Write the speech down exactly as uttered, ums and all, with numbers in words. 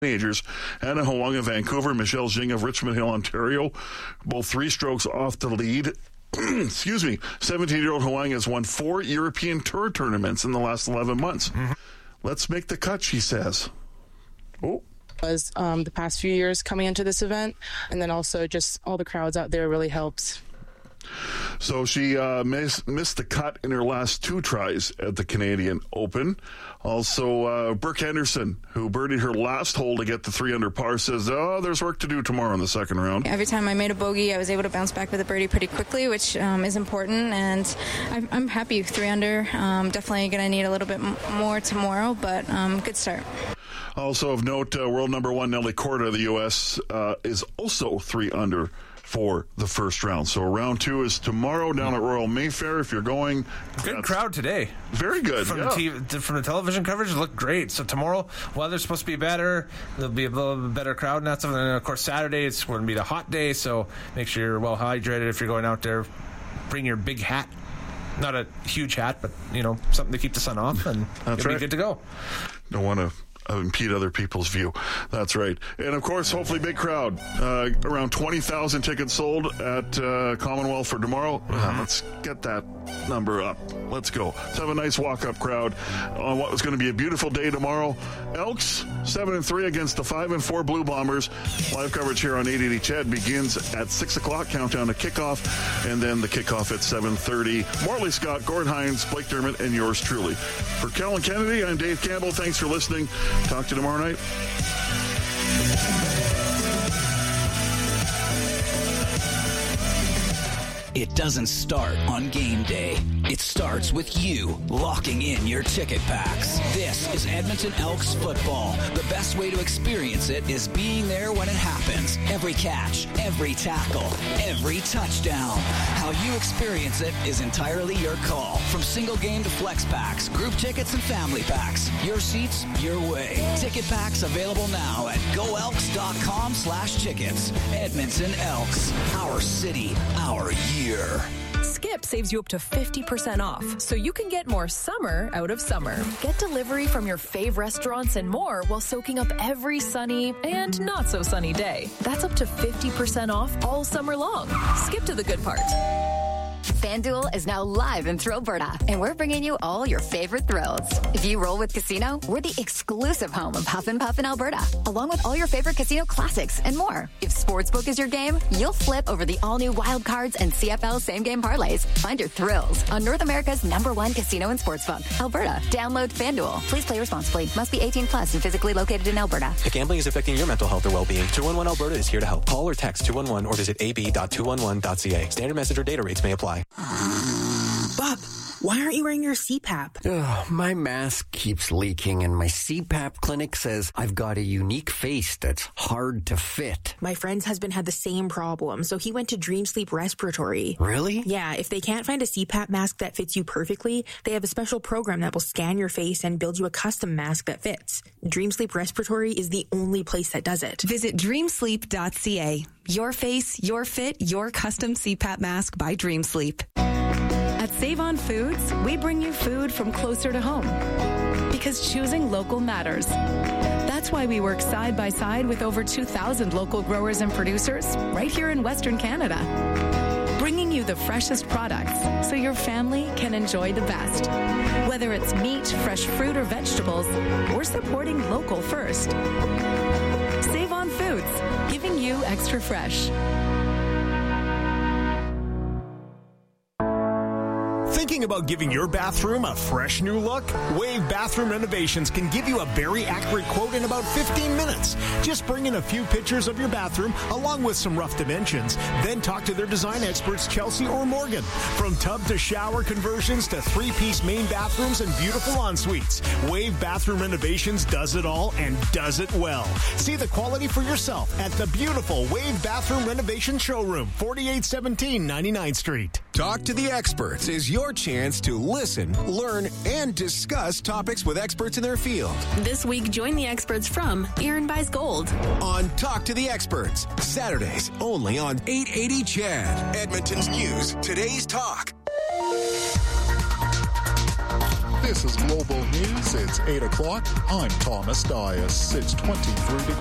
Majors. Anna Hwang of Vancouver, Michelle Jing of Richmond Hill, Ontario, both three strokes off the lead. Excuse me. seventeen-year-old Hwang has won four European Tour tournaments in the last eleven months. Mm-hmm. Let's make the cut, she says. Oh. Was um, the past few years coming into this event, and then also just all the crowds out there really helps. So she uh, miss, missed the cut in her last two tries at the Canadian Open. Also, uh, Brooke Henderson, who birdied her last hole to get the three under par, says, oh, there's work to do tomorrow in the second round. Every time I made a bogey, I was able to bounce back with a birdie pretty quickly, which um, is important, and I'm, I'm happy three under. Um, definitely going to need a little bit m- more tomorrow, but um, good start. Also of note, uh, world number one Nelly Korda of the U S uh, is also three under for the first round. So round two is tomorrow down at Royal Mayfair. If you're going, good crowd today. Very good. From, yeah. the T V, from the television coverage, it looked great. So tomorrow, weather's supposed to be better. There'll be a little bit better crowd and that stuff. And then, of course, Saturday, it's going to be the hot day. So make sure you're well hydrated if you're going out there. Bring your big hat. Not a huge hat, but, you know, something to keep the sun off, and That's you'll right. be good to go. Don't want to Uh, impede other people's view. That's right. And of course, hopefully big crowd. Uh, around twenty thousand tickets sold at uh, Commonwealth for tomorrow. Uh, let's get that number up. Let's go. Let's have a nice walk-up crowd on what was going to be a beautiful day tomorrow. Elks, seven and three against the five and four Blue Bombers. Live coverage here on eight eighty C H E D begins at six o'clock, countdown to kickoff, and then the kickoff at seven thirty. Morley Scott, Gord Hines, Blake Dermott, and yours truly. For Kellen Kennedy, I'm Dave Campbell. Thanks for listening. Talk to you tomorrow night. It doesn't start on game day. It starts with you locking in your ticket packs. This is Edmonton Elks football. The best way to experience it is being there when it happens. Every catch, every tackle, every touchdown. How you experience it is entirely your call. From single game to flex packs, group tickets and family packs. Your seats, your way. Ticket packs available now at goelks.com slash tickets. Edmonton Elks. Our city, our year. Skip saves you up to fifty percent off, so you can get more summer out of summer. Get delivery from your fave restaurants and more while soaking up every sunny and not so sunny day. That's up to fifty percent off all summer long. Skip to the good part. FanDuel is now live in Thrill Alberta, and we're bringing you all your favorite thrills. If you roll with Casino, we're the exclusive home of Huff and Puff in Alberta, along with all your favorite casino classics and more. If Sportsbook is your game, you'll flip over the all-new Wild Cards and C F L same-game parlays. Find your thrills on North America's number one casino and sportsbook, Alberta. Download FanDuel. Please play responsibly. Must be eighteen plus and physically located in Alberta. If gambling is affecting your mental health or well-being, two one one Alberta is here to help. Call or text two one one or visit a b dot two one one dot c a. Standard message or data rates may apply. Bob, why aren't you wearing your C PAP? Ugh, my mask keeps leaking, and my C PAP clinic says I've got a unique face that's hard to fit. My friend's husband had the same problem, so he went to Dream Sleep Respiratory. Really? Yeah, if they can't find a C PAP mask that fits you perfectly, they have a special program that will scan your face and build you a custom mask that fits. Dream Sleep Respiratory is the only place that does it. Visit dream sleep dot c a. Your face, your fit, your custom C PAP mask by Dream Sleep. At Save On Foods, we bring you food from closer to home. Because choosing local matters. That's why we work side by side with over two thousand local growers and producers right here in Western Canada. Bringing you the freshest products so your family can enjoy the best. Whether it's meat, fresh fruit, or vegetables, we're supporting local first. Save On Foods, giving you extra fresh. Thinking about giving your bathroom a fresh new look? Wave Bathroom Renovations can give you a very accurate quote in about fifteen minutes. Just bring in a few pictures of your bathroom along with some rough dimensions. Then talk to their design experts, Chelsea or Morgan. From tub to shower conversions to three-piece main bathrooms and beautiful ensuites, Wave Bathroom Renovations does it all and does it well. See the quality for yourself at the beautiful Wave Bathroom Renovation Showroom, forty-eight seventeen ninety-ninth Street. Talk to the Experts is your chance to listen, learn, and discuss topics with experts in their field. This week, join the experts from Aaron Buys Gold on Talk to the Experts, Saturdays only on eight eighty C H E D. Edmonton's News, Today's Talk. This is Global News. It's eight o'clock. I'm Thomas Dias. It's twenty-three degrees.